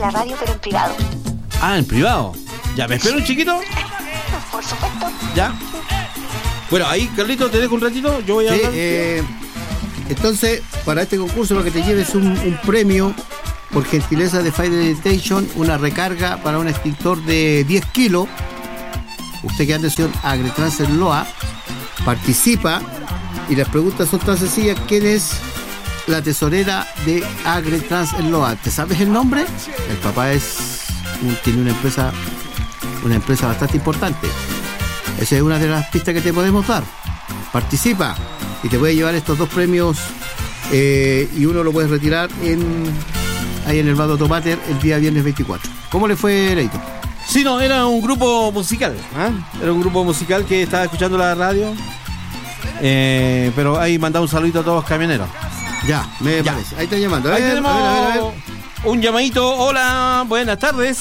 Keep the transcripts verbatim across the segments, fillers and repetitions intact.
la radio, pero en privado. Ah, en privado. Ya, ¿me espero un chiquito? Por supuesto. Ya. Bueno, ahí, Carlito, te dejo un ratito. Yo voy a Sí, hablar. eh, entonces, para este concurso, para que te lleves un, un premio por gentileza de Fire Editation, una recarga para un extintor de diez kilos. Usted que anda en Agritrans en Loa, participa y las preguntas son tan sencillas. ¿Quién es la tesorera de Agritrans en Loa? ¿Te sabes el nombre? El papá es un, tiene una empresa una empresa bastante importante. Esa es una de las pistas que te podemos dar. Participa y te puedes llevar estos dos premios eh, y uno lo puedes retirar en ahí en el Vado Tomater el día viernes veinticuatro. ¿Cómo le fue, Leito? Sí, no, era un grupo musical. ¿eh? Era un grupo musical que estaba escuchando la radio. Eh, pero ahí mandaba un saludito a todos los camioneros. Ya, me Ya. parece. Ahí está llamando. A Ahí ver, tenemos a ver, a ver, a ver. un llamadito. Hola, buenas tardes.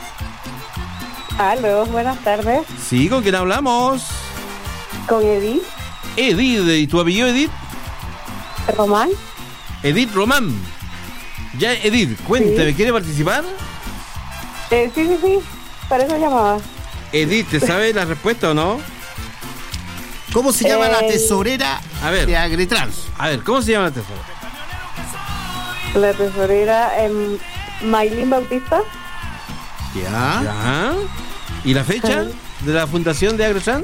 Aló, buenas tardes. Sí, ¿con quién hablamos? Con Edith Edith, ¿y tu apellido, Edith? Román. Edith Román. Ya, Edith, cuéntame, Sí. ¿quiere participar? Eh, sí, sí, sí. Para eso llamaba. Edith, ¿te sabe la respuesta o no? ¿Cómo se llama Eh, la tesorera A ver. de Agritrans? A ver, ¿cómo se llama la tesoro? La tesorera em, Maylin Bautista. Ya. Ya. ¿Y la fecha de la fundación de Agrotran?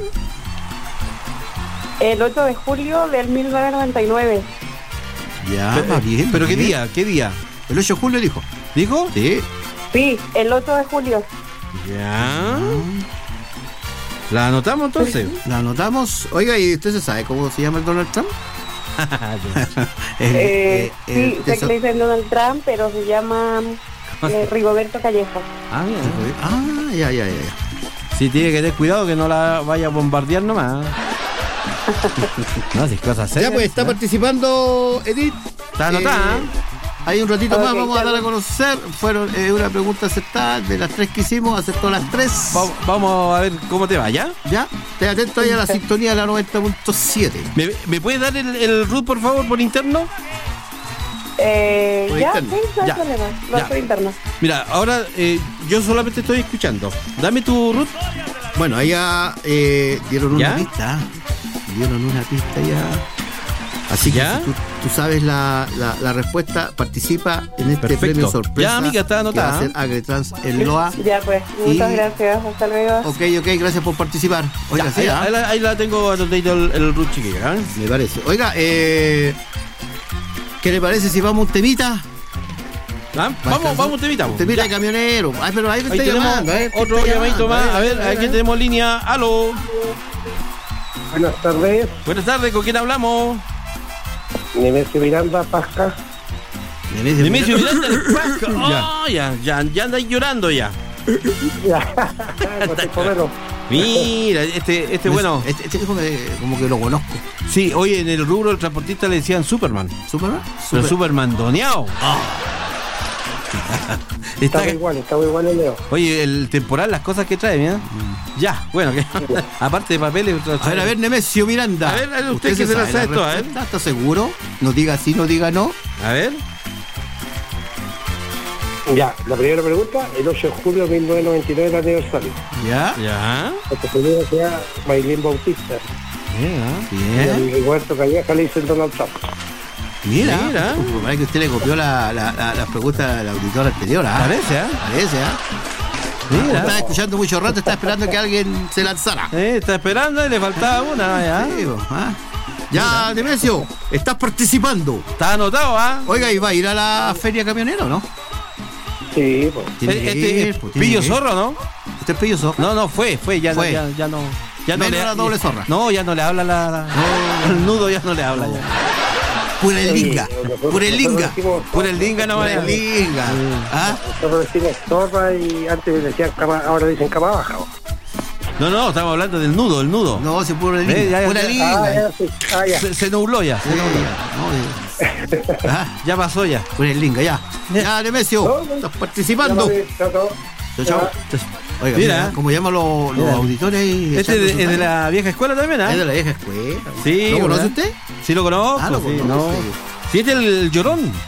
El ocho de julio del mil novecientos noventa y nueve. Ya, Pero- va bien. ¿Pero va qué bien. día? ¿Qué día? El ocho de julio dijo. ¿Dijo? Sí. Sí, el ocho de julio. Ya. ¿La anotamos entonces? La anotamos. Oiga, ¿y usted se sabe cómo se llama el Donald Trump? El- Eh, eh, sí, el sé que teso- le dicen Donald Trump, pero se llama eh, Rigoberto Callejo. Ah, bien. Ah, ya, ya, ya. ya. Sí, tiene que tener cuidado que no la vaya a bombardear nomás. No, si es cosa seria. Ya, pues está ¿eh? participando Edith. Está anotada. Eh, Hay un ratito Ok, más, vamos a ya dar a lo- conocer. Fueron eh, una pregunta aceptada. De las tres que hicimos, aceptó las tres. Va- vamos a ver cómo te va, ¿ya? Ya, esté atento ahí a la sintonía de la noventa punto siete. ¿Me, me puedes dar el, el root, por favor, por interno? Eh, Por ya, interno. sí, no hay Ya. problema. Lo Ya. hago interno. Mira, ahora eh, yo solamente estoy escuchando. Dame tu root. Bueno, ahí ya eh, dieron ¿Ya? una pista. Dieron una pista ya. Así que ¿Ya? si tú, tú sabes la, la, la respuesta, participa en este Perfecto. premio sorpresa. Ya, amiga, está anotada. Que va a ser Agritrans en Loa. Ya pues, muchas Y- gracias. Hasta luego. Ok, ok, gracias por participar. Oiga, Ya, sí, ahí, ¿ah? ahí la, ahí la tengo anotadito el, el root, chiquilla. ¿eh? Me parece. Oiga, eh, ¿qué le parece si vamos a un temita? ¿Ah? Vamos, vamos, te invitamos. Un temita de camionero. Ay, pero ahí me Ahí está tenemos llamando. eh, otro está llamadito llamando. más. A ver, aquí tenemos línea. Aló. Buenas tardes, Buenas tardes, ¿con quién hablamos? Nemesio Miranda, Pasca. Nemesio Nemesio Miranda. Miranda del Pasca. Oh, ya, ya, ya andáis llorando ya. Ya, no te comero. Mira, este, este bueno. Este, este como, que, como que lo conozco. Sí, hoy en el rubro del transportista le decían Superman. ¿Superman? Pero Super- Superman doneado. Está Está- muy igual, está muy igual el Leo. Oye, el temporal, las cosas que trae, mira. Ya, bueno, que, aparte de papeles. A ver, a ver, Nemesio Miranda. A ver, a ver, usted que se la sabe toda, ¿eh? respuesta? ¿Está seguro? No diga sí, no diga no. A ver. Ya, la primera pregunta, el ocho de julio de mil novecientos noventa y nueve, el aniversario. ¿Ya? Ya. La segunda sea Maylin Bautista. Y Bien. el Rigoberto Calleja le dicen Donald Trump. Mira. Mira. Uh, parece que usted le copió la, la, la, las preguntas del auditor anterior. ¿ah? Parece, ¿ah? Parece, ¿ah? Mira. Estaba escuchando mucho rato, estaba esperando que alguien se lanzara. Eh, está esperando y le faltaba una, ya. Sí, po, ¿ah? Ya, Nemesio, estás participando. Está anotado, ¿ah? Oiga, ¿y va a ir a la feria camionero, no? Sí, pues. Tiene que Este ir, es pues, tiene Pillo que ir. Zorro, ¿no? ¿Usted es Pillo Zorro? No, no, fue, fue, ya, Fue. No, ya, ya no. Ya no Menos le la doble zorra. No, ya no le habla la. la- el nudo ya no le habla ya. Pura el linga, pura el linga. Pura el dinga no Pura el vale. linga. ¿Ah? Nosotros decimos zorra y antes decían cama, ahora dicen cama baja. ¿o? No, no, estamos hablando del nudo, el nudo. No, si pura el Eh, ya, linga. ya, Pura ya. el Ah, linga. ya, sí. Ah, ya. Se, se nubló ya. Sí, Se nubló. no, eh. ¿Ah? Ya pasó ya. Pura el linga, ya. Ya, Nemesio, No, no. estás participando. Ya, ya, ya, Chao, chao. Oiga, Mira. mira, como llaman los, los Mira. auditores. y Este echando es su de, es de talla. la vieja escuela también, ¿ah? Es de la vieja escuela. Sí, ¿Lo conoce ¿verdad? usted? Sí lo conozco. Ah, lo sí, conoce. no. Sí, este es el llorón.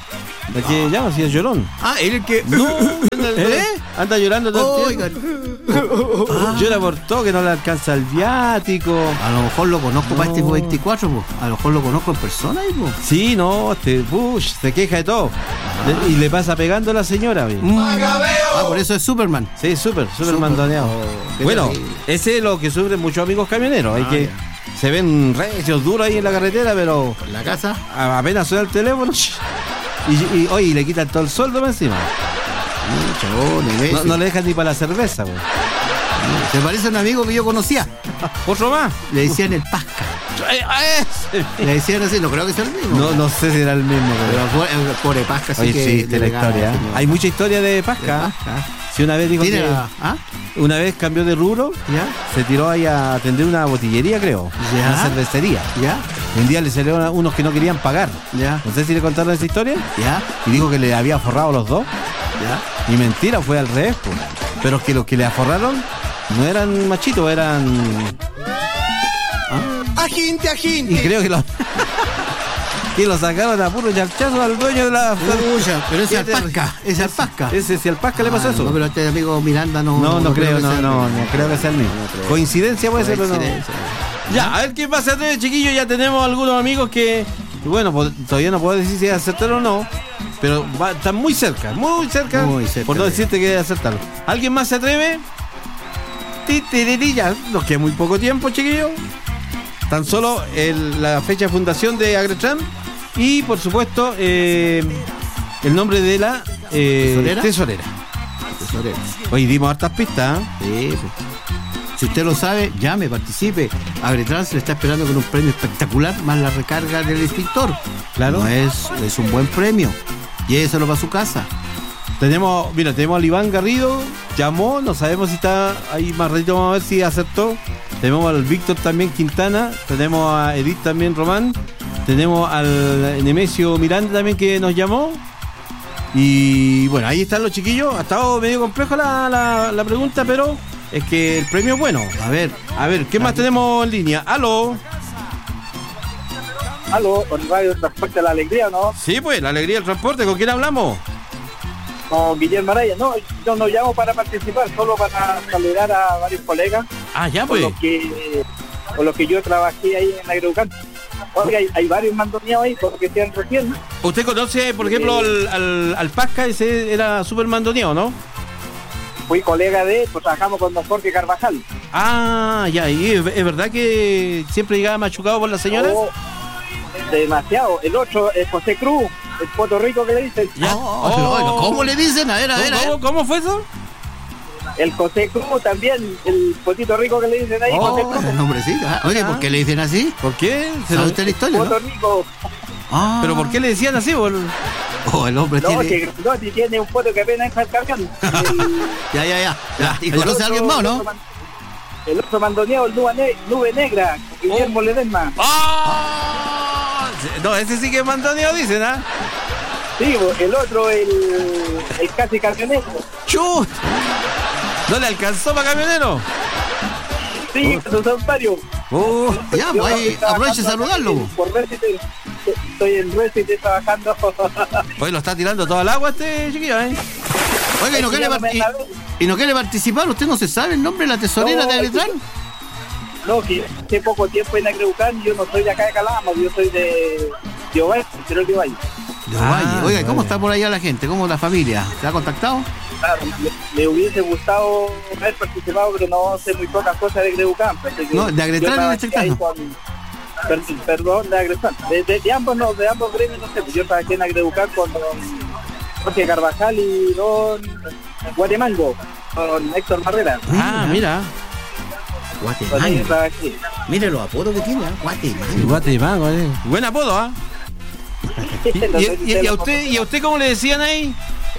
El que llama, si es llorón. Ah, él el que. No, anda, ¿Eh? anda llorando todo el Oigan. tiempo. Ah. Llora por todo, que no le alcanza el viático. A lo mejor lo conozco No. para este veinticuatro, po. A lo mejor lo conozco en persona, ahí, po. Sí, no, este, push, se queja de todo. Le- y le pasa pegando a la señora, ¿ve? Ah, por eso es Superman. Sí, súper, súper Súper. mandoneado. Oh, qué Bueno, terrible. ese es lo que sufren muchos amigos camioneros. Hay Ah, que se ven recios duros ahí en la carretera, pero En la casa. a- apenas suena el teléfono y, y oye, le quitan todo el sueldo más encima. Chabones, No, no le dejan ni para la cerveza, güey. Se parece a un amigo que yo conocía. ¿Otro más? Le decían el Pasca. Eh, a ese. Le decían así, no creo que sea el mismo. No, no sé si era el mismo, Pero pero. fue- el pobre Pasca sí Oye, que. sí, esta es la le gana, historia. ¿eh? señor. Hay mucha historia de De Pasca. Pasca. Si una vez dijo Tiene que. la- ¿Ah? Una vez cambió de rubro, ¿Ya? se tiró ahí a atender una botillería, creo. Ya. Una cervecería. ¿Ya? Un día le salieron a unos que no querían pagar. ¿Ya? No sé si le contaron esa historia. ¿Ya? Y dijo que le había forrado a los dos. ¿Ya? Y mentira, fue al revés, po. Pero que los que le aforraron no eran machitos, eran. Aginte, aginte. Y creo que los. que lo sacaron a puro charchazo al dueño de la. Pucha, pero ese es ¿Qué el te- Pasca. Ese es el Pasca. Ese, si al Pasca le pasó Ah, eso. No, pero este amigo Miranda no. No, no, creo, que no, sea el no, mismo. no creo que sea el mismo. No creo. Coincidencia puede ser, pero no. Coincidencia. Ya, a ver qué pasa, chiquillos. Ya tenemos algunos amigos que, bueno, pues, todavía no puedo decir si es acertarlo o no, pero va, están muy cerca, muy cerca, Muy cerca por no de- decirte que es acertarlo. ¿Alguien más se atreve? Ti, ti, ti, ti, ya, nos queda muy poco tiempo, chiquillos. Tan solo el- la fecha de fundación de Agretran y, por supuesto, eh, el nombre de la eh, ¿Tesorera? tesorera. Tesorero. Hoy dimos hartas pistas, ¿eh? Sí, pues. Si usted lo sabe, llame, participe. Agretran se le está esperando con un premio espectacular, más la recarga del extintor. Claro. No es, es un buen premio. Lléveselo para su casa. Tenemos, mira, tenemos al Iván Garrido, llamó, no sabemos si está ahí más ratito, vamos a ver si aceptó. Tenemos al Víctor también Quintana, tenemos a Edith también Román, tenemos al Nemesio Miranda también que nos llamó. Y bueno, ahí están los chiquillos. Ha estado medio complejo la, la, la pregunta, pero es que el premio es bueno. A ver, A ver, ¿qué más tenemos en línea? ¿Aló? Aló, con Radio Transporte de la Alegría, ¿no? Sí, pues, la alegría del transporte, ¿con quién hablamos? Con Guillermo Araya. No, yo no llamo para participar, solo para saludar a varios colegas Ah, ya, con pues. los que, con los que yo trabajé ahí en Agredeucán. Oiga, hay, hay varios mandoneados ahí, porque sean recién. ¿Usted conoce, por ejemplo, al, al, al Pasca? Ese era súper mandoneado, ¿no? Fui colega de él, pues trabajamos con don Jorge Carvajal. Ah, ya, y es, es verdad que siempre llegaba machucado por las señoras. Oh, demasiado. El otro es José Cruz, el Puerto Rico que le dicen. Ya. Oh, oiga, ¿cómo le dicen? A ver, a ver, a ver. ¿Cómo, cómo fue eso? El José Cruz también, el Puerto Rico que le dicen ahí, Oh, José Cruz. el nombrecito. ah. Oye, ¿por qué le dicen así? ¿Por qué? Se ¿Sabe lo- usted la historia, no? Puerto Rico. Ah. ¿Pero por qué le decían así? Por... Oh, el hombre No, tiene... que no, si tiene un foto que apenas está cargando. El- Ya, ya, ya. ya. ¿Y el conoce a alguien más, el no? otro man- El otro mandoneado, el nube, ne- nube negra, Guillermo Ledesma. ¡Ah! No, ese sí que es mandoneado, dicen, ¿ah? Sí, bo, el otro, el, el casi camionero. ¡Chut! ¿No le alcanzó para camionero? Sí, su santuario. Uh, Ya, pues ahí aproveche de saludarlo. Por Resident, estoy en Resident trabajando. hoy lo está tirando todo el agua este chiquillo, ¿eh? Oiga, ¿y no, quiere par- y, y no quiere participar? ¿Usted no se sabe el nombre de la tesorera No, de Agretran? No, que hace poco tiempo en Agredeucán, yo no soy de acá de Calama, yo soy de de Ovalle, pero de Ovalle. De Ah, Ovalle. Oiga, ¿y ¿cómo vale. está por allá la gente? ¿Cómo la familia? ¿Se ha contactado? Claro, me, me hubiese gustado haber participado, pero no sé muy pocas cosas de Agredeucán. pues, que No, de Agretran yo en este trabajé ahí caso. con- per- perdón, de Agretran. De, de- de ambos, no, de ambos gremios, no sé, pues yo trabajé en Agredeucán con don Jorge Carvajal y don Guatemango, con Héctor Barrera. Ah, mira. Con ellos Guatemala. trabajé. Mire los apodos que tiene, ¿eh? Guatemala. Guatemala, ¿eh? Buen apodo, ¿ah? ¿Y, No y- sé si y- y ustedes a lo usted, ¿Y a usted cómo le decían ahí?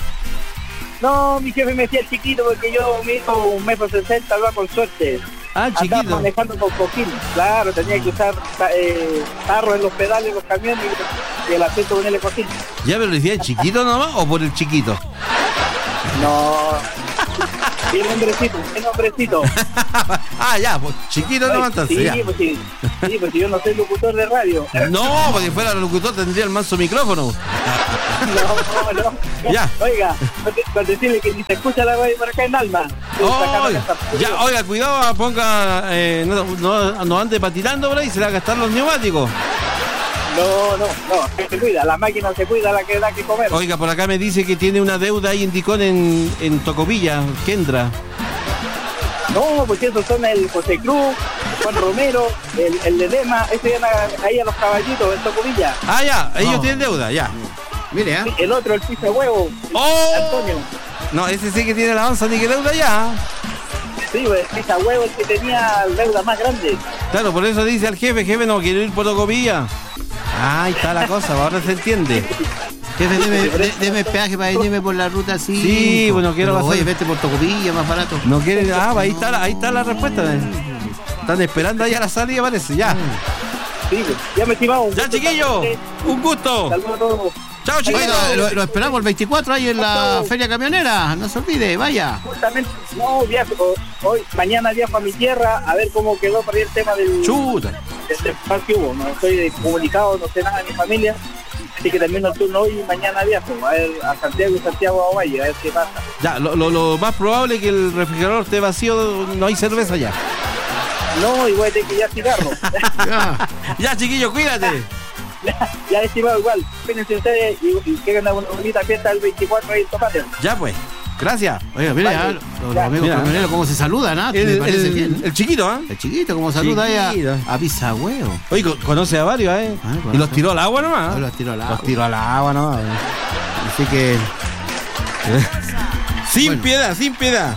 No, mi jefe me decía chiquito porque yo mido un metro sesenta, va con suerte. Ah, Andaba chiquito. manejando con cojín. Claro, tenía que usar eh, tarros en los pedales, los camiones y, y el asiento ponerle cojín. ¿Ya pero le decían chiquito nomás o por el chiquito? No. Bien hombrecito, bien hombrecito. Ah, ya, pues chiquito nomás entonces, sí, ya. pues sí, sí, pues si yo no soy locutor de radio. No, porque si fuera locutor tendría el manso micrófono. No, no. Ya. Oiga, con, con decirle que ni se escucha la radio por acá en Alma. Oiga, ya, oiga, cuidado, ponga, eh, no, no, no ande patinando por ahí, se le va a gastar los neumáticos. No, no, no, se cuida, la máquina se cuida, la que da que comer. Oiga, por acá me dice que tiene una deuda ahí en Dicón, en, en Tocopilla, Kendra. No, porque esos son el José Cruz, Juan Romero, el, el de Lema, ese llama ahí a los caballitos, en Tocopilla. Ah, ya, ellos No. tienen deuda, ya. Mire, ¿eh? El otro, el piso de huevo, ¡Oh! Antonio. No, ese sí que tiene la onza ni que deuda ya. Sí, pues, el piso de huevo el que tenía deuda más grande. Claro, por eso dice al jefe, jefe, no quiero ir por Tocopilla. Ah, ahí está la cosa, ahora se entiende. Jefe, deme, de- deme el peaje para venirme por la ruta cinco. Sí, bueno, quiero Pero, pasar- oye, vete por Tocopilla, más barato. No quieren, ah, ahí está, la- ahí está la respuesta. Están esperando ahí a la salida, parece, ya. Sí, pues, ya me estimamos. Ya, chiquillo, un gusto. Saludos a todos. Chao, chiquillo. Oiga, lo, lo esperamos el veinticuatro ahí en la feria camionera, no se olvide, vaya. Justamente, no, viajo, hoy, mañana viajo a mi tierra a ver cómo quedó por ahí el tema del, Chuta. del paro que hubo. No estoy comunicado, no sé nada de mi familia, así que termino el turno hoy y mañana viajo a ver a Santiago y Santiago a Valle, a ver qué pasa. Ya, lo, lo, lo más probable es que el refrigerador esté vacío, no hay cerveza ya. No, y voy a tener que ya cigarro. Ya. Ya, chiquillo, cuídate. Ya estimado igual, cuídense ustedes y, y que hagan una bonita fiesta el veinticuatro ahí en Topate. Ya, pues. Gracias. Oiga, mire, Vale. ah, los, los Ya. amigos Mira. camioneros cómo se saludan, ¿ah? El, Me parece el- bien. el chiquito, ¿ah? El chiquito, como saluda ahí Chiquito. a, a Pisagüeo. Oye, co- conoce a varios, ¿eh? Ah, Y los tiró al agua nomás. Ah, los tiró al agua. Los tiró al agua nomás. Así que, Sin Bueno. piedad, sin piedad.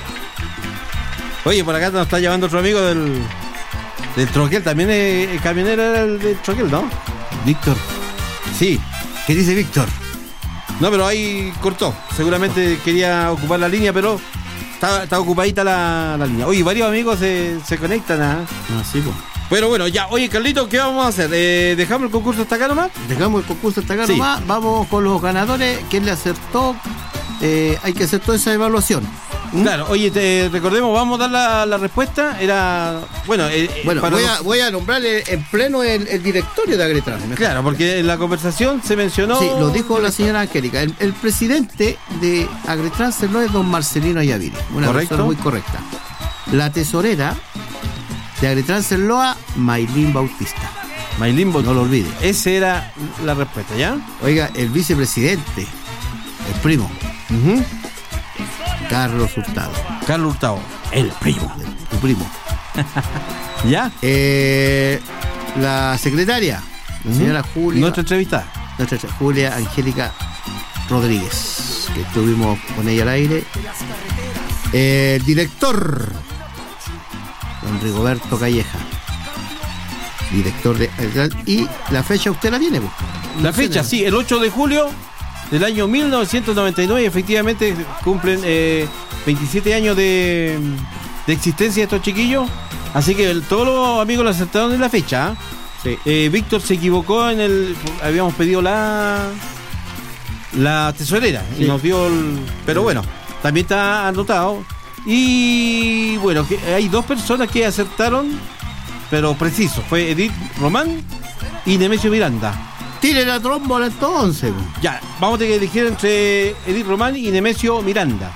Oye, por acá nos está llevando otro amigo del, del Troquel. También es, el camionero era el del Troquel, ¿no? Víctor, Sí. ¿qué dice Víctor? No, pero ahí cortó. Seguramente quería ocupar la línea, pero está, está ocupadita la, la línea. Oye, varios amigos se, se conectan. ¿Ah? Ah, sí, pues. Pero bueno, ya. Oye, Carlito, ¿qué vamos a hacer? Eh, ¿Dejamos el concurso hasta acá nomás? Dejamos el concurso hasta acá Sí. nomás, vamos con los ganadores, quién le acertó, eh, hay que hacer toda esa evaluación. ¿Mm? Claro, oye, te, recordemos, vamos a dar la, la respuesta. Era. Bueno, eh, Bueno, para voy los- a, voy a nombrar en pleno el, el directorio de Agretran. Claro, porque en la conversación se mencionó. Sí, lo dijo la señora Angélica. El, el presidente de Agretran Cerlo es don Marcelino Ayaviri, una Correcto. persona muy correcta. La tesorera de Agretran Cerloa, Maylin Bautista. Maylin Bautista. No lo olvide. Esa era la respuesta, ¿ya? Oiga, el vicepresidente, el primo, Ujú. Carlos Hurtado, Carlos Hurtado. El primo. tu primo. ¿Ya? Eh, la secretaria, la señora Julia, Nuestra entrevista. nuestra Julia Angélica Rodríguez, que estuvimos con ella al aire. Eh, el director, don Rigoberto Calleja, director de... Y la fecha usted la tiene, pues. La fecha, sí, el ocho de julio del año mil novecientos noventa y nueve, efectivamente cumplen eh, veintisiete años de, de existencia de estos chiquillos. Así que el- todos los amigos lo acertaron en la fecha. ¿Ah? Sí. Eh, Víctor se equivocó en el. Habíamos pedido la. La tesorera. Y Sí. nos dio el. Pero bueno, también está anotado. Y bueno, que hay dos personas que acertaron, pero preciso. Fue Edith Román y Nemesio Miranda. Tire la trombola entonces, pues. Ya, vamos a tener que elegir entre Edith Román y Nemesio Miranda.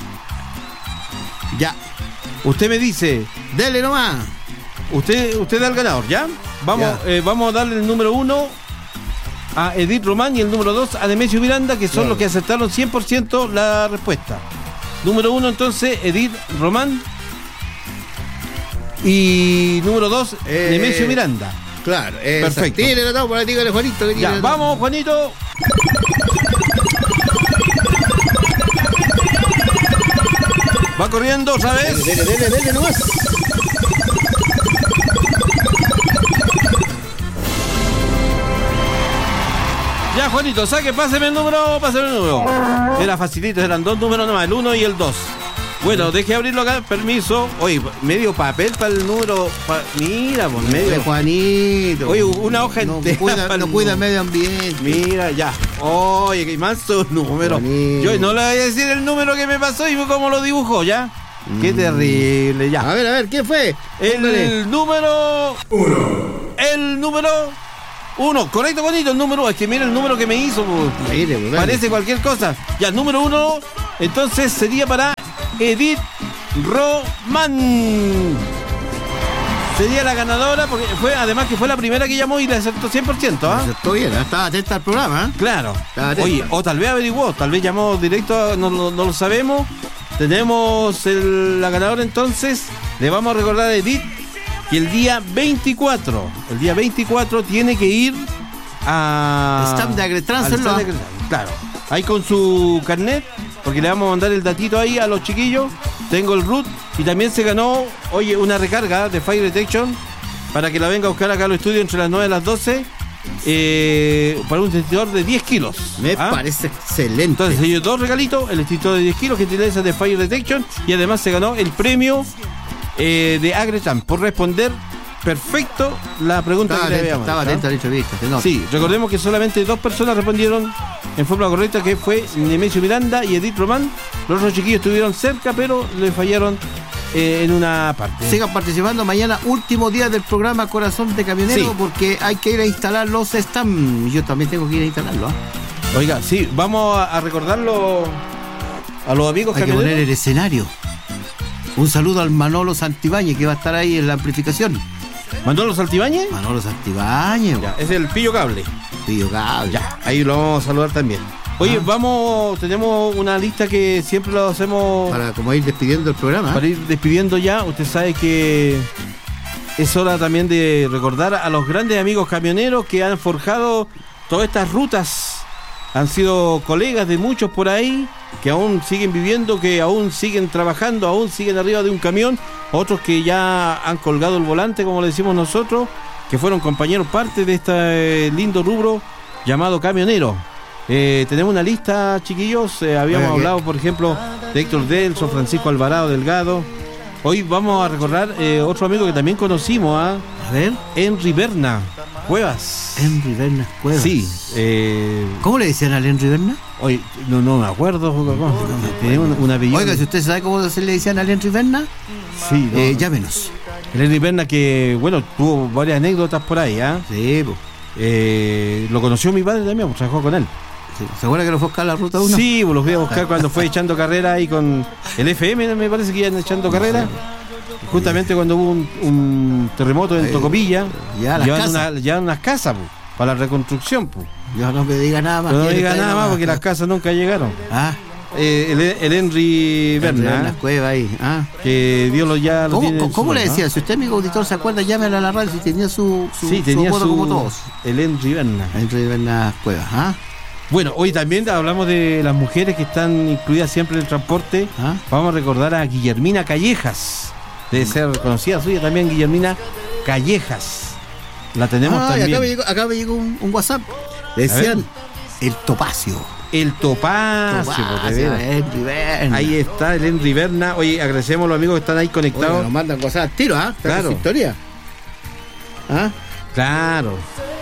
Ya, Usted me dice, dele nomás. usted usted da el ganador, ¿ya? Vamos, Ya. eh, vamos a darle el número uno a Edith Román y el número dos a Nemesio Miranda, que son Claro. los que acertaron cien por ciento la respuesta. Número uno entonces, Edith Román. Y número dos, Eh, Nemesio Miranda. Claro, esa. Perfecto. Tire la trombola, dígale Juanito. que tire Ya, la vamos, Juanito. Va corriendo otra vez. Dele, dele, dele nomás. Ya, Juanito, saque, páseme el número, páseme el número. Era facilito, eran dos números nomás, el uno y el dos. Bueno, deje abrirlo acá, permiso. Oye, medio papel para el número. pa- Mira, pues Dele, medio. Juanito. Oye, una hoja no, entera Cuida, para no el cuida el número. medio ambiente. Mira, ya. Oye, que más su número. Juanito. Yo no le voy a decir el número que me pasó y cómo lo dibujó, ¿ya? Qué Mm. terrible, ya. A ver, a ver, ¿qué fue? Póngale. El número. Uno. El número. uno, correcto, bonito, el número, es que mira el número que me hizo, pues. Mire, pues, dale. Parece cualquier cosa. Ya, el número uno, entonces sería para Edith Román. Sería la ganadora, porque fue, además que fue la primera que llamó y le acertó cien por ciento, ¿ah? Estoy bien, ¿eh? Estaba atenta al programa, ¿eh? Claro. Estaba atenta. Oye, o tal vez averiguó, tal vez llamó directo, no, no, no lo sabemos. Tenemos el- la ganadora entonces. Le vamos a recordar a Edith que el día veinticuatro, el día veinticuatro tiene que ir a... Stand de Agretrans, al stand ¿no? de Agretrans, claro. Ahí con su carnet, porque le vamos a mandar el datito ahí a los chiquillos. Tengo el root y también se ganó, oye, una recarga de Fire Detection para que la venga a buscar acá a los estudios entre las nueve y las doce eh, para un extintor de diez kilos. Me ¿Ah? parece excelente. Entonces ellos dos regalitos, el extintor de diez kilos, gentileza de Fire Detection, y además se ganó el premio eh, de Agretam por responder perfecto la pregunta estaba que le atenta, habíamos estaba hecho, ¿ah? atenta a la entrevista. se nota. Sí, recordemos que solamente dos personas respondieron en forma correcta, que fue Nemesio Miranda y Edith Román. Los otros chiquillos estuvieron cerca, pero le fallaron eh, en una parte. Sigan participando mañana, último día del programa Corazón de Camionero, Sí. porque hay que ir a instalar los stands. Yo también tengo que ir a instalarlo. ¿eh? Oiga, sí, vamos a, a recordarlo a los amigos Hay que camioneros. poner el escenario. Un saludo al Manolo Santibáñez, que va a estar ahí en la amplificación. ¿Manolo Saltibáñez? Manolo Santibáñez, Ya, es el pillo cable. Pillo cable. Ya, ahí lo vamos a saludar también. Oye, Ah. vamos, tenemos una lista que siempre lo hacemos para, Para como ir despidiendo el programa. ¿eh? ir despidiendo ya. Usted sabe que es hora también de recordar a los grandes amigos camioneros que han forjado todas estas rutas. Han sido colegas de muchos por ahí, que aún siguen viviendo, que aún siguen trabajando, aún siguen arriba de un camión. Otros que ya han colgado el volante, como le decimos nosotros, que fueron compañeros parte de este lindo rubro llamado camionero. Eh, tenemos una lista, chiquillos. Eh, habíamos Oiga, ¿qué? hablado, por ejemplo, de Héctor Delso, Francisco Alvarado Delgado. Hoy vamos a recordar eh, otro amigo que también conocimos, ¿ah? A ver, Henry Berna Cuevas. Henry Berna Cuevas. Sí. Eh, ¿Cómo le decían al Henry Berna? hoy no, no me acuerdo. ¿Cómo? Tenía un, un apellido. Oiga, si usted sabe cómo se le decían al Henry Berna, Sí, no. eh, llámenos. El Henry Berna que, bueno, tuvo varias anécdotas por ahí, ¿ah? Sí, pues. Eh, lo conoció mi padre también, pues trabajó con él. Sí. ¿Se acuerda que lo fue a buscar a la ruta uno? Sí, pues los fui a buscar cuando fue echando carrera ahí con el F M, me parece que iban echando carrera. Justamente cuando hubo un, un terremoto en Ahí, Tocopilla, ya las llevaban, casas. una, llevaban unas casas pues, para la reconstrucción. Pues. Yo no me diga nada más. No que él diga está ahí nada más nomás. porque las casas nunca llegaron. Ah, Eh, el, el Henry Henry Berna Berna, Cuevas ahí. Ah. que Dios lo ya lo ¿Cómo, tiene en cómo, su cómo le mano, decía? Si usted, amigo auditor, se acuerda, llámelo a la radio si tenía su, su, Sí, tenía apodo su, como todos. el Henry Berna. Henry Berna Cuevas. ¿Ah? Bueno, hoy también hablamos de las mujeres que están incluidas siempre en el transporte. ¿Ah? Vamos a recordar a Guillermina Callejas. Debe ser conocida suya también, Guillermina Callejas. La tenemos Ah, y también. acá me llegó, acá me llegó un, un WhatsApp. Le A decían el Topacio. El Topacio, Topacio, de veras. Henry Berna. Ahí está el Henry Berna. Oye, agradecemos a los amigos que están ahí Oiga, conectados. nos mandan WhatsApp al tiro, ¿ah? Está en Claro. sintonía. ¿Ah? Claro.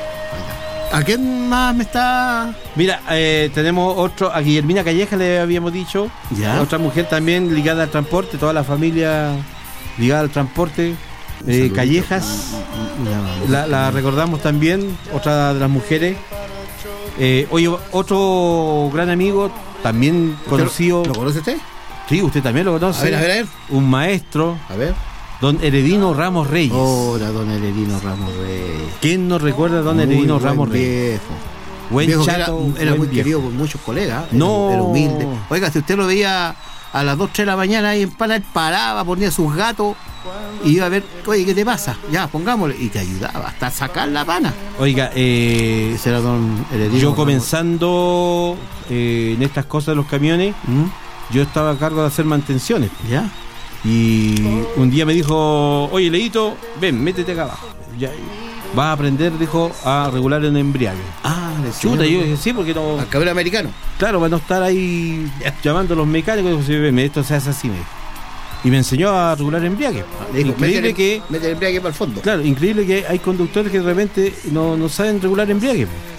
¿A quién más me está...? Mira, eh, tenemos otro, a Guillermina Callejas le habíamos dicho. Ya. Otra mujer también ligada al transporte, toda la familia ligada al transporte. Eh, saludito. Callejas, Ya, la, la recordamos también, otra de las mujeres. Eh, oye, otro gran amigo, también conocido. ¿Lo conoce usted? Sí, usted también lo conoce. A ver, a ver, a ver. Un maestro, A ver. don Heredino Ramos Reyes. Hola, don Heredino Ramos Reyes. ¿Quién nos recuerda a don Muy Heredino buen Ramos Reyes? viejo. Buen Viejo que chato, era, era buen muy viejo. querido por muchos colegas. Era- No. Era humilde. Oiga, si usted lo veía a las dos, tres de la mañana ahí en Pana, él paraba, ponía sus gatos y iba a ver, oye, ¿qué te pasa? Ya, pongámosle. Y te ayudaba hasta sacar la pana. Oiga, eh, Ese era don Heredino. yo Ramos. comenzando eh, en estas cosas de los camiones, ¿Mm? yo estaba a cargo de hacer mantenciones. ¿Ya? Y un día me dijo, oye, Leito, ven, métete acá abajo. Ya, vas a aprender, dijo, a regular el embriague. Ah, le Chuta, enseñó yo dije, sí, porque no... al cabrón americano. Claro, para no estar ahí llamando a los mecánicos, dijo, sí, ven, esto se hace así, me dijo. Y me enseñó a regular embriague. Le dijo, Increíble métele- que... métele el embriague para el fondo. Claro, increíble que hay conductores que de repente no, no saben regular embriague.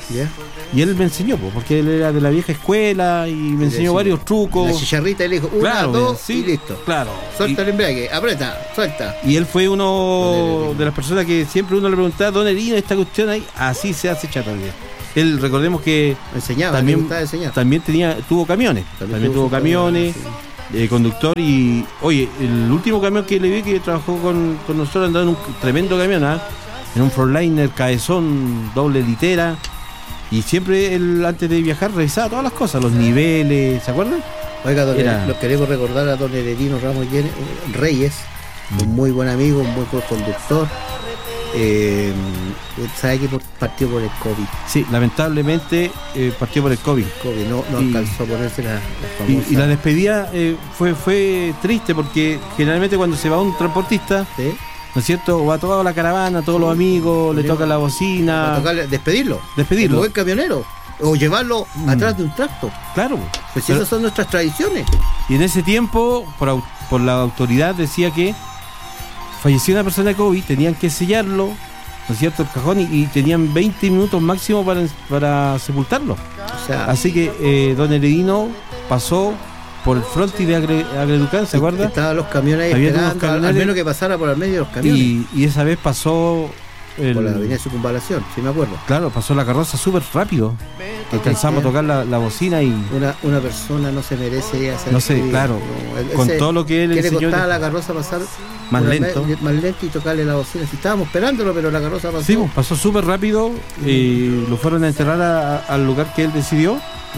¿Ya? Y él me enseñó, po, porque él era de la vieja escuela y me enseñó Sí. varios trucos. La chicharrita y le dijo, una, Claro, dos sí, y listo. Claro. Suelta Y- el embrague, aprieta, suelta. Y él fue Don uno Hererino. de las personas que siempre uno le preguntaba, Don Hererino, esta cuestión ahí, así se hace chatarría. Él, recordemos que Enseñaba, también, le gustaba enseñar. también tenía, tuvo camiones, también, tuvo su- camiones, sí. eh, conductor y, oye, el último camión que le vi que trabajó con, con nosotros andaba en un tremendo camión, ¿ah? En un Frontliner, cabezón, doble litera, y siempre él antes de viajar revisaba todas las cosas, los niveles, ¿se acuerdan? Oiga, don Era- lo queremos recordar a don Hererino Ramos Yene- Reyes, un muy buen amigo, un muy buen conductor. Eh, ¿Sabe que por- partió por el COVID? Sí, lamentablemente eh, partió por el COVID. COVID no, no Y- alcanzó a ponerse la, la Y, famosa. y la despedida eh, fue fue triste porque generalmente cuando se va un transportista, ¿Sí? ¿no es cierto? Va toda la caravana, todos los amigos, le toca la Va a bocina, tocarle- despedirlo. despedirlo. Como buen camionero. O llevarlo Mm. atrás de un tracto. Claro. Pues Pero- esas son nuestras tradiciones. y en ese tiempo, por, au- por la autoridad decía que falleció una persona de COVID, tenían que sellarlo, ¿no es cierto? El cajón y, y tenían veinte minutos máximo para, para sepultarlo. O sea, Así que eh, don Heredino pasó por el frontis de Agre, Agreducán, ¿se acuerda? estaban los camiones ahí Había unos esperando, al- al camiones- menos que pasara por el medio de los camiones. Y, y esa vez pasó el, Por la avenida Circunvalación, si me acuerdo. claro, pasó la carroza súper rápido. Alcanzamos a tocar la, la bocina y Una, una persona no se merece hacer no sé, eso. claro, No, ese- con todo lo que él ¿Qué le enseñó. costaba a la carroza pasar Más por el lento. me- más lento y tocarle la bocina? Si estábamos esperándolo, pero la carroza pasó. Sí, pues, pasó súper rápido y lo fueron a enterrar a- a- al lugar que él decidió.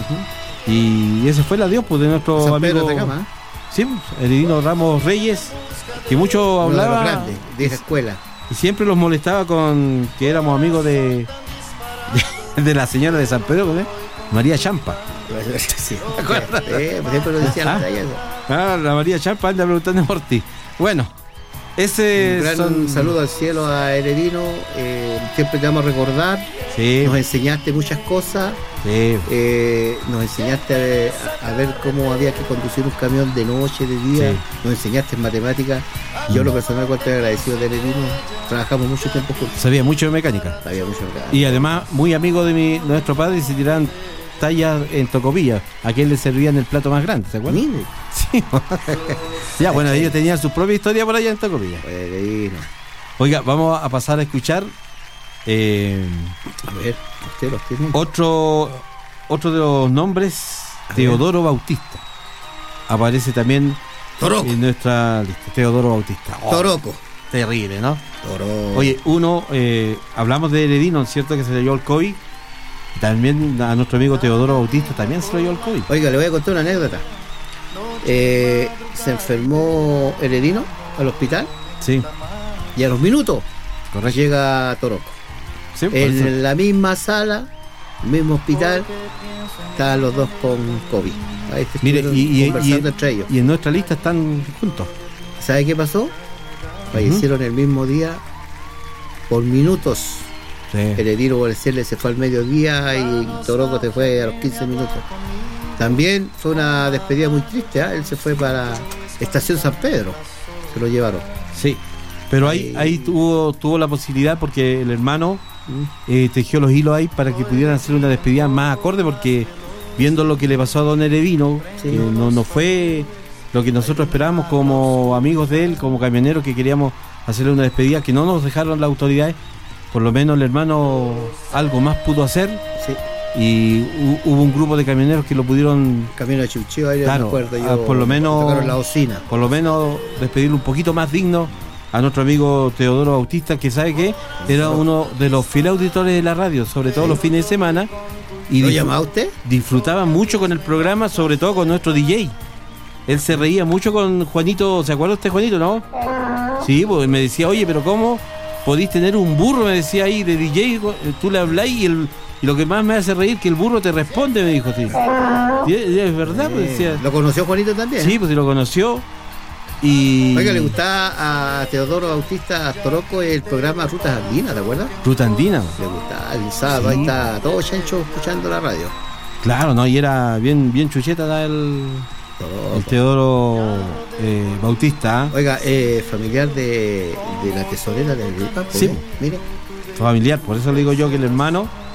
Y ese fue el adiós pues, de nuestro San amigo Pedro de Atacama, ¿eh? sí, Heredino Ramos Reyes, que mucho Uno de los hablaba grandes, de esa escuela. y siempre los molestaba con que éramos amigos de, de, de la señora de San Pedro, ¿no? María Champa. Sí, eh, siempre lo decía la Ah. talla. Ah, la María Champa anda preguntando por ti. Bueno, ese Un gran son... saludo al cielo a Heredino. eh, siempre te vamos a recordar. Sí, Nos enseñaste muchas cosas. sí. eh, nos enseñaste a, a ver cómo había que conducir un camión de noche, de día. Sí. Nos enseñaste en matemáticas. Yo, lo personal, cuando estoy agradecido de Heredino, trabajamos mucho tiempo juntos. Sabía mucho de mecánica. Había mucho acá. Y además, muy amigo de mi, nuestro padre, y se tiraban tallas en tocopilla. A quien le servían el plato más grande, ¿se acuerdan? Mire, Sí. Ya, bueno, ellos tenían su propia historia por allá en Tocopilla. Heredino. Oiga, vamos a pasar a escuchar eh, A ver, usted los tiene. otro, otro de los nombres, A Teodoro Bautista. Aparece también Toroco. en nuestra lista, Teodoro Bautista. Oh, Toroco. terrible, ¿no? Toroco. Oye, uno, eh, hablamos de Heredino, ¿no es cierto? Que se le dio el COVID. También a nuestro amigo Teodoro Bautista también se le dio el COVID. Oiga, le voy a contar una anécdota. Eh, se enfermó Heredino al hospital Sí, y a los minutos correcto. llega Toroco. Sí, por eso. En la misma sala, mismo hospital, estaban los dos con COVID. Ahí se Mire, estuvieron y, y- conversando y- entre ellos. y en nuestra lista están juntos. ¿Sabe qué pasó? Fallecieron el mismo día por minutos. Sí. Heredino Borecerle se fue al mediodía y Toroco se fue a los quince minutos. También fue una despedida muy triste, ¿ah? Él se fue para Estación San Pedro, se lo llevaron. Sí. Pero ahí, Eh, ahí tuvo, tuvo la posibilidad porque el hermano ¿Mm? eh, tejió los hilos ahí para que pudieran hacer una despedida más acorde, porque viendo lo que le pasó a don Heredino, Sí. que no, no fue lo que nosotros esperábamos como amigos de él, como camioneros que queríamos hacerle una despedida, que no nos dejaron las autoridades, por lo menos el hermano algo más pudo hacer Sí, y hu- hubo un grupo de camioneros que lo pudieron, camino a Chuchío, ahí Claro, me acuerdo yo. ah, por lo menos- tocaron la bocina. por lo menos despedirlo un poquito más digno a nuestro amigo Teodoro Bautista, que sabe que era uno de los fieles auditores de la radio, sobre todo Sí. los fines de semana, y ¿Lo disfr- llamaba usted? disfrutaba mucho con el programa, sobre todo con nuestro D J. Él se reía mucho con Juanito, ¿se acuerda usted, Juanito, no? Sí, pues me decía, oye, pero ¿cómo podéis tener un burro? Me decía ahí de D J, tú le habláis y, el, y lo que más me hace reír que el burro te responde, me dijo, sí. Y es, y es verdad, pues decía. ¿Lo conoció Juanito también? Sí, pues si lo conoció. Y. Oiga, le gustaba a Teodoro Bautista Toroco el programa Rutas Andinas, ¿te acuerdas? Ruta Andina. Le gustaba el sábado, Sí. ahí está todo chancho escuchando la radio. Claro, ¿no? Y era bien, bien chucheta da el, Toroco. el Teodoro eh, Bautista, ¿ah? Oiga, eh, familiar de, de la tesorera del Grupo, Sí. mire. familiar, por eso le digo yo que el hermano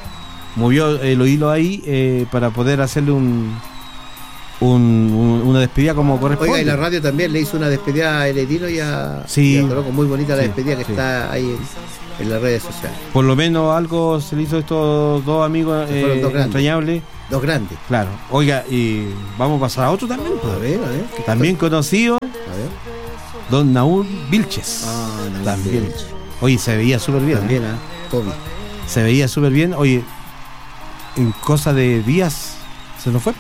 movió eh, los hilos ahí eh, para poder hacerle un, un, un una despedida como corresponde. Oiga, y la radio también le hizo una despedida a Heredino y a, sí, y a Toloco, muy bonita la sí, despedida que sí. está ahí en, en las redes sociales. Por lo menos algo se le hizo a estos dos amigos Se fueron eh, dos grandes. entrañables. Dos grandes. Claro. Oiga, y vamos a pasar a otro también. A ver, a ver. ¿qué También conocido, tal? A ver. don Naúl Vilches. Ah, no, También. Vilches. Oye, se veía súper bien. También, ¿eh? ¿ah? COVID. Se veía súper bien. Oye, en cosa de días se nos fue.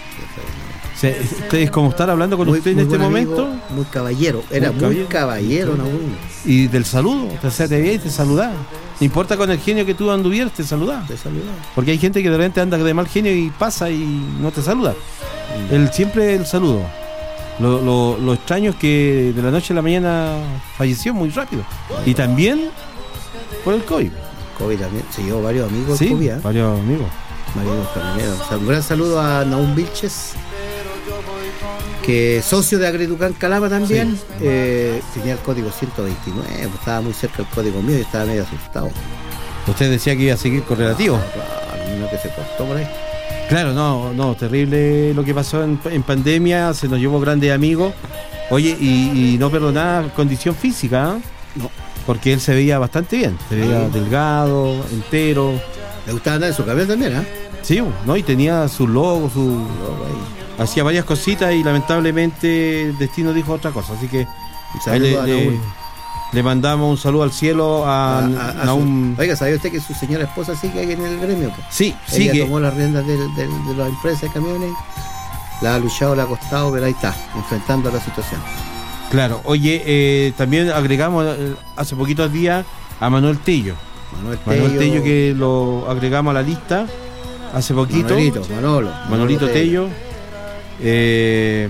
Se, es como estar hablando con Muy- usted en muy este buen momento. amigo, muy caballero. Era Muy muy caballero. caballero, Naúl. Y del saludo. O sea, te veía y te saludaba. No importa con el genio que tú anduvieras, te saludaba. Te saludaba. Porque hay gente que de repente anda de mal genio y pasa y no te saluda. Él siempre el saludo. Lo, lo, lo extraño es que de la noche a la mañana falleció muy rápido. Y también por el COVID. COVID también. Se llevó varios amigos Sí, COVID, ¿ah? varios amigos. Marinos Camineros. O sea, un gran saludo a Naúl Vilches, que es socio de Agreducan Calama también. Eh, tenía el código ciento veintinueve, pues estaba muy cerca del código mío y estaba medio asustado. Usted decía que iba a seguir correlativo. Claro, uno que se cortó por ahí. Claro, no, no, terrible lo que pasó en, en pandemia, se nos llevó grandes amigos. Oye, y, y no perdonaba condición física, ¿eh? No. Porque él se veía bastante bien, se veía Sí. delgado, entero. Le gustaba andar en su camión también, ¿ah? Sí, ¿no? Y tenía su logo, su... Luego ahí. hacía varias cositas y lamentablemente el destino dijo otra cosa, así que Un ahí saludo a le, le, Naúl. le mandamos un saludo al cielo a, A- a- a Naúm. su- Oiga, ¿sabía usted que su señora esposa sigue ahí en el gremio? Pues? Sí, Ella sigue. tomó las riendas del- del- de la empresa de camiones, la ha luchado, la ha costado, pero ahí está, enfrentando la situación. Claro, oye, eh, también agregamos eh, hace poquitos días a Manuel Tello. Manuel Manuel Tello, que lo agregamos a la lista hace poquito. Manolito, Manolo. Manolito Tello. eh,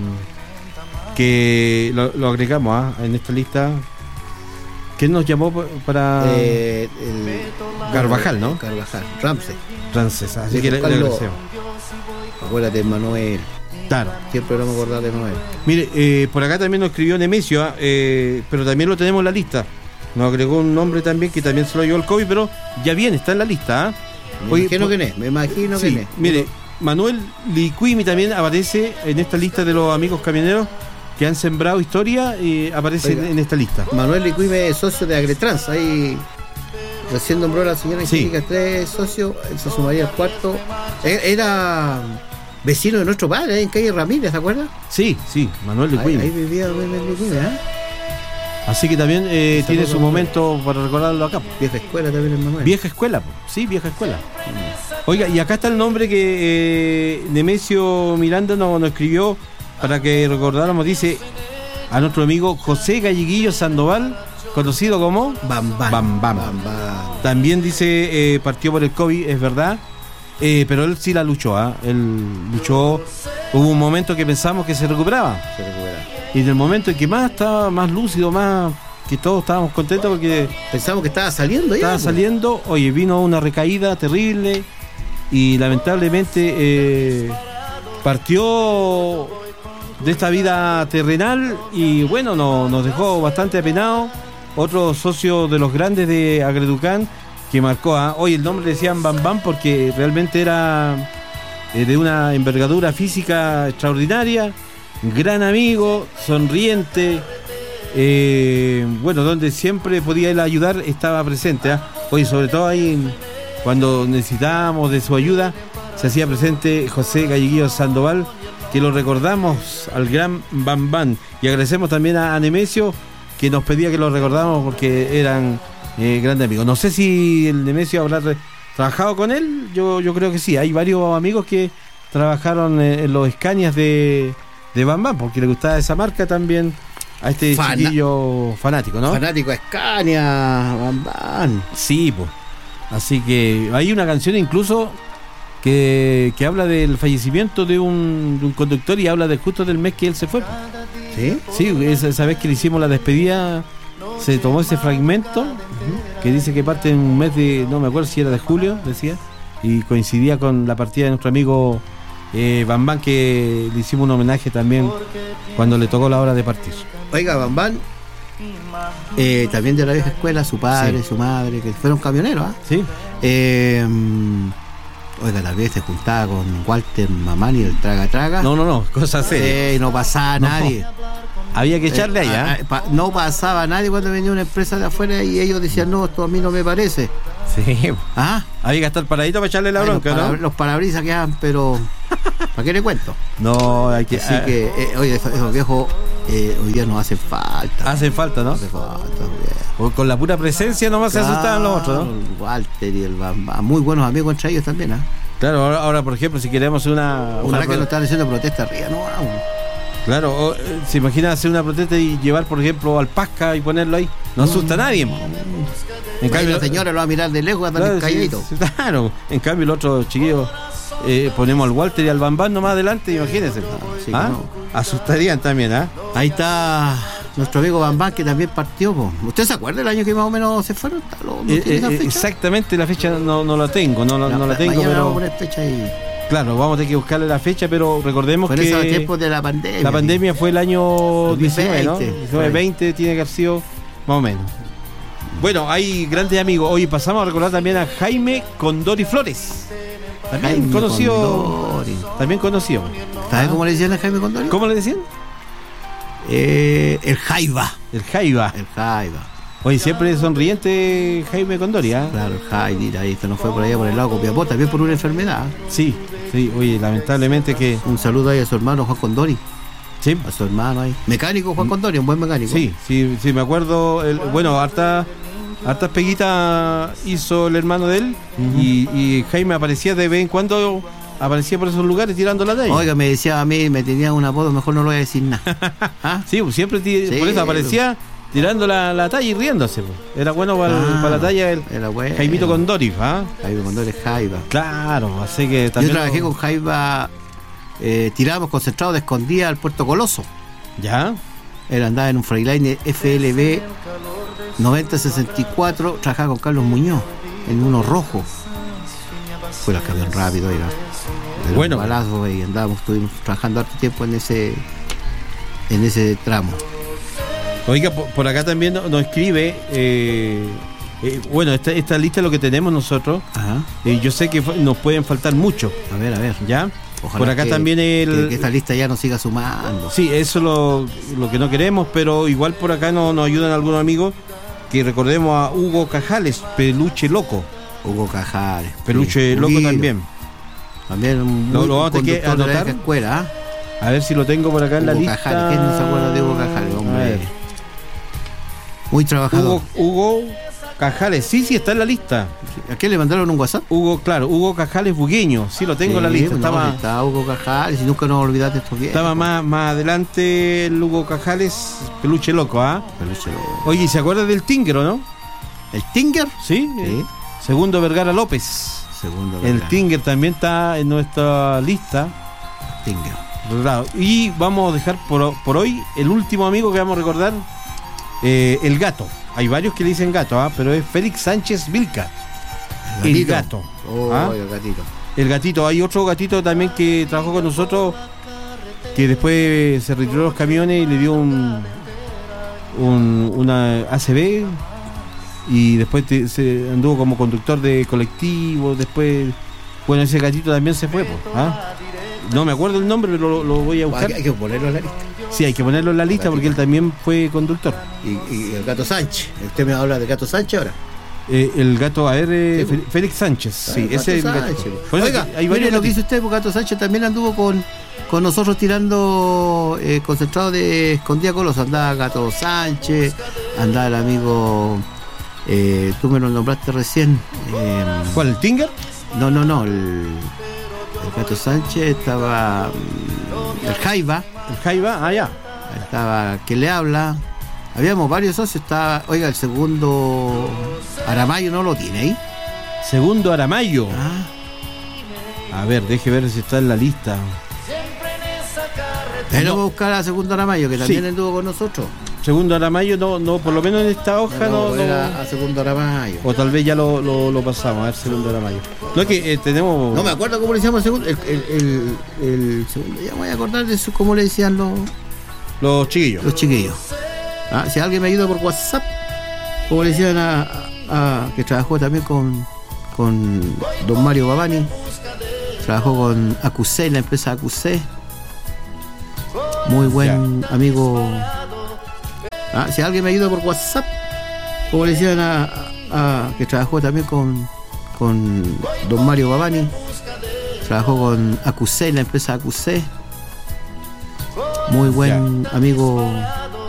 que lo, lo agregamos ¿ah? en esta lista. ¿Quién nos llamó pa- para Eh, el- Carvajal, ¿no? Carvajal, Ramsey. Francesa? Así Sí, que le, le Carlos. agradecemos. Acuérdate, Manuel. Claro. Siempre no me acordaba de Manuel. Mire, eh, por acá también nos escribió Nemesio, ¿ah? eh, pero también lo tenemos en la lista. Nos agregó un nombre también que también se lo llevó el COVID, pero ya viene, está en la lista. ¿ah? Me Oye, imagino por- quién es, me imagino Sí, quién es. mire, Manuel Licuimi también aparece en esta lista de los amigos camioneros que han sembrado historia y aparece Oiga. en, en esta lista. Manuel Licuime es socio de Agretrans, ahí recién nombró a la señora Sí. Angélica tres socios, él se sumaría al cuarto. E- Era vecino de nuestro padre, ¿eh? En calle Ramírez, ¿te acuerdas? Sí, sí, Manuel Ahí, Licuimi. ahí vivía Manuel Licuime, ¿eh? Así que también eh, Saludos, tiene su Manuel. momento para recordarlo acá. Vieja escuela también el Manuel. Vieja escuela, po. Sí, vieja escuela. Oiga, y acá está el nombre que eh, Nemesio Miranda nos, nos escribió para que recordáramos. Dice a nuestro amigo José Galleguillo Sandoval, conocido como Bam Bam. Bam Bam. Bam Bam. También dice, eh, partió por el COVID, es verdad, eh, pero él sí la luchó, ¿ah? Él luchó, hubo un momento que pensamos que se recuperaba, Se recupera. y en el momento en que más estaba más lúcido, más que todos estábamos contentos porque Pensamos que estaba saliendo ya. estaba pues. saliendo, oye, vino una recaída terrible, y lamentablemente eh, partió de esta vida terrenal, y bueno, no, nos dejó bastante apenados. Otro socio de los grandes de Agreducan que marcó, ¿ah? Hoy el nombre le decían Bam Bam porque realmente era eh, de una envergadura física extraordinaria, gran amigo, sonriente, eh, bueno, donde siempre podía él ayudar, estaba presente. ¿ah? Hoy, sobre todo ahí, cuando necesitábamos de su ayuda, se hacía presente José Galleguillo Sandoval, que lo recordamos al gran Bam Bam. Y agradecemos también a, a Nemesio, que nos pedía que lo recordáramos porque eran eh, grandes amigos. No sé si el Nemesio habrá re- trabajado con él, yo, yo creo que sí. Hay varios amigos que trabajaron en, en los Scanias de, de Bam Bam, porque le gustaba esa marca también a este Fana- chiquillo fanático, ¿no? Fanático a Scania, Bam Bam. Sí, pues. Así que hay una canción incluso que, que habla del fallecimiento de un, de un conductor y habla de justo del mes que él se fue. ¿Sí? Sí, esa, esa vez que le hicimos la despedida se tomó ese fragmento que dice que parte en un mes de, no me acuerdo si era de julio, decía, y coincidía con la partida de nuestro amigo eh, Bam Bam, que le hicimos un homenaje también cuando le tocó la hora de partir. Oiga, Bam Bam, eh, también de la vieja escuela, su padre, Sí. su madre, que fueron camioneros, ¿ah? ¿Sí? Eh, Oiga, tal vez se juntaba con Walter Mamani, el traga traga. No, no, no, cosa seria. Eh, no pasaba No. nadie. Había que echarle Eh, allá. a- a- pa- no pasaba nadie cuando venía una empresa de afuera y ellos decían, no, esto a mí no me parece. Sí. ¿Ah? Había que estar paradito para echarle la Ay, bronca, los, para- ¿no? los parabrisas quedan, pero ¿para qué le cuento? No, hay que. Así ah, que, eh, oye, esos, esos viejos eh, hoy día nos hacen falta. hacen falta, ¿no? Hace falta, viejo. O con la pura presencia nomás se asustaban los otros, ¿no? Claro, el Walter y el Bamba, muy buenos amigos entre ellos también, ¿ah? Claro, ahora, ahora, por ejemplo, si queremos una. Ojalá una que no están haciendo protesta arriba, no vamos. Claro, o, eh, se imagina hacer una protesta y llevar, por ejemplo, al Pasca y ponerlo ahí. No asusta a nadie, mo. En En cambio, la señora lo va a mirar de lejos, va a claro, estar calladito. sí, sí, claro. En cambio, el otro chiquillo, eh, ponemos al Walter y al Bambán nomás adelante, imagínense. sí, ¿Ah? no. Asustarían también, ¿ah? Ahí está nuestro amigo Bambán que también partió. Po. ¿Usted se acuerda del año que más o menos se fueron? ¿No, no Eh, tiene esa eh, fecha? exactamente la fecha no, no la tengo, no, la- no, la tengo, mañana pero vamos a poner fecha ahí. claro, vamos a tener que buscarle la fecha, pero recordemos Fue en que esos tiempos de la pandemia. la pandemia fue el año dos mil diecinueve, ¿no? veinte, diecinueve, veinte tiene que haber sido más o menos. Bueno, hay grandes amigos. Hoy pasamos a recordar también a Jaime Condori Flores. También Jaime conocido. Condori. También conocido. ¿Sabes Ah, cómo le decían a Jaime Condori? ¿Cómo le decían? Eh, el Jaiba. El Jaiba. El Jaiba. Oye, siempre sonriente Jaime Condori, ¿ah? Claro, el Jaiba. Mira, ahí se nos fue por allá por el lado Copiapó, también por una enfermedad. Sí, sí, oye, lamentablemente que. Un saludo ahí a su hermano Juan Condori. Sí, A su hermano ahí. Mecánico Juan Condori, un buen mecánico. sí, sí, sí, me acuerdo. El, bueno, harta. Hartas peguitas hizo el hermano de él. Ujú. y, y Jaime aparecía de vez en cuando. Aparecía por esos lugares tirando la talla. Oiga, me decía a mí, me tenía un apodo, mejor no lo voy a decir nada. ¿Ah? Sí, pues siempre ti- Sí, por eso aparecía tirando la, la talla y riéndose. Pues. Era bueno para, Ah, para la talla el Era bueno. Jaimito Condori, ¿ah? Jaime Condori es Jaiba. Claro, así que Yo también. trabajé lo- con Jaiba, eh, tirábamos concentrados de escondida al Puerto Coloso. ¿Ya? Él andaba en un Freightliner F L B noventa sesenta y cuatro, trabajaba con Carlos Muñoz en uno rojo. Fue el camión rápido, oiga. Era Bueno. un balazo y andábamos, estuvimos trabajando harto tiempo en ese en ese tramo. Oiga, por, por acá también nos, nos escribe. eh, eh, bueno, esta, esta lista es lo que tenemos nosotros. Ajá. Eh, yo sé que fa- nos pueden faltar mucho, A ver, a ver. ¿ya? Ojalá por acá que- también el. Que, que esta lista ya nos siga sumando. Sí, eso es lo, lo que no queremos, pero igual por acá no, nos ayudan algunos amigos. Que recordemos a Hugo Cajales, Peluche Loco. Hugo Cajales. Peluche sí, Loco Huguillo. también. También un Lo- muy lo vamos a tener que conductor de la anotar. vieja escuela, ¿ah? A ver si lo tengo por acá en la Hugo lista. Cajales, ¿quién no se acuerda de Hugo Cajales, A hombre? ver. Muy trabajador. Hugo, Hugo Cajales, sí, sí, está en la lista. ¿A quién le mandaron un WhatsApp? Hugo, claro, Hugo Cajales Bugueño, sí, lo tengo en la Sí, lista. no, Estaba, sí, está Hugo Cajales y nunca nos olvidaste estos viejos. estaba más, más adelante el Hugo Cajales, Peluche Loco, ¿ah? Peluche Loco. Oye, ¿y se acuerda del Tíngero, no? ¿El Tinger? Sí. Sí. eh, Segundo Vergara López. Segundo. El ¿verdad? Tinger también está en nuestra lista. Tinger. Claro. Y vamos a dejar por, por hoy el último amigo que vamos a recordar, eh, el gato. Hay varios que le dicen gato, ¿ah? Pero es Félix Sánchez Vilca. El gatito. gato. Oh, ¿Ah? el gatito. El gatito. Hay otro gatito también que trabajó con nosotros, que después se retiró de los camiones y le dio un, un una A C B y después te- se anduvo como conductor de colectivo. Después, bueno, ese gatito también se fue, pues, ¿ah? No me acuerdo el nombre, pero lo, lo voy a buscar. Hay que ponerlo en la lista. Sí, hay que ponerlo en la lista porque él también fue conductor. Y, y el gato Sánchez. Usted me habla de gato Sánchez ahora. Eh, el gato, a ver, eh, Sí, pues. Fe- Félix Sánchez. Sí, El ese es Gato el gato. Sánchez. Por eso Oiga, que hay mire varios lo que gatitos. dice usted, porque Gato Sánchez también anduvo con, con nosotros tirando eh, concentrado de escondida colos. Andaba Gato Sánchez, andaba el amigo, eh, tú me lo nombraste recién. eh, ¿Cuál? ¿El Tinger? no, no, no, el, el Gato Sánchez estaba mm, el Jaiba, ¿El Jaiba? Ah, ya. estaba que le habla. Habíamos varios socios, estaba, oiga, el segundo Aramayo no lo tiene ahí. Segundo Aramayo. Ah, A ver, deje ver si está en la lista. él No. lo va a buscar a segundo Aramayo, que también Sí. anduvo con nosotros. Segundo Aramayo, no, no, por lo menos en esta hoja no. Vamos a poner no- a, a segundo Aramayo. o tal vez ya lo, lo, lo pasamos, a ver, segundo Aramayo. No es que eh, tenemos. No me acuerdo cómo le decíamos el segundo. El, el, el, el segundo, ya me voy a acordar de su, cómo le decían los, Los chiquillos. los chiquillos. Ah, si alguien me ayuda por WhatsApp, como le decían a, a- a- que trabajó también con, con don Mario Babani, Trabajó con Acusé, la empresa Acusé. Muy buen ya. amigo. Ah, si alguien me ayuda por WhatsApp, como le decían a, a, a que trabajó también con, con don Mario Babani. Trabajó con Acusé, la empresa Acusé. Muy buen ya. amigo.